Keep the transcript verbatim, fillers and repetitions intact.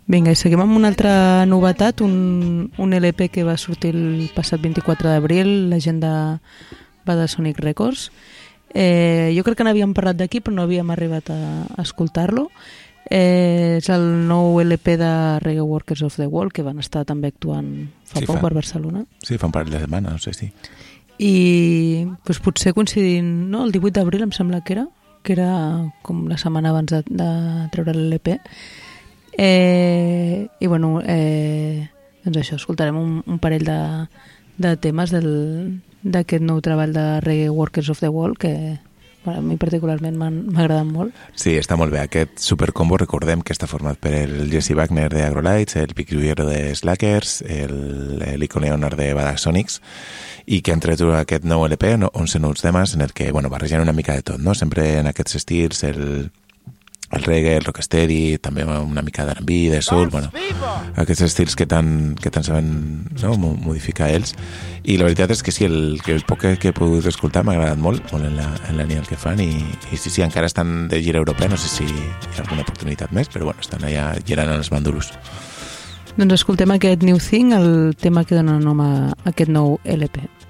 Vinga, i seguim amb una altra novetat, un, un L P que va sortir el passat vint-i-quatre d'abril, la gent de Badasonic Records. Eh, jo crec que n'havíem parlat d'aquí, però no havíem arribat a, a escoltar-lo. Eh, és el nou L P de Reggae Workers of the World, que van estar també actuant fa sí, poc fa. per Barcelona. Sí, fa un parell de setmanes, no sé si. I doncs, potser coincidint, no? El divuit d'abril em sembla que era, que era com la setmana abans de, de treure l'L P. Eh, I bueno, eh, doncs això, escoltarem un, un parell de, de temes del, d'aquest nou treball de Reggae Workers of the World que bueno, a mi particularment m'ha agradat molt. Sí, està molt bé. Aquest supercombo, recordem que està format per el Jesse Wagner de Agrolites, el Pic Llullero de Slackers, el Lico Leonard de Badasonics, i que han tret aquest nou L P, onze nous temes, en el que bueno, barregen una mica de tot, no? Sempre en aquests estils, el, el reggae, el rocksteady, també una mica d'R and B, de soul, bueno, aquests estils que tant, que tant saben, no? Modificar ells. I la veritat és que sí, el, que el poc que he pogut escoltar m'ha agradat molt, molt en la, en la línia que fan, i, i sí, sí, encara estan de gira europea, no sé si hi ha alguna oportunitat més, però bueno, estan allà girant els banduros. Doncs escoltem aquest New Thing, el tema que dona nom a aquest nou L P.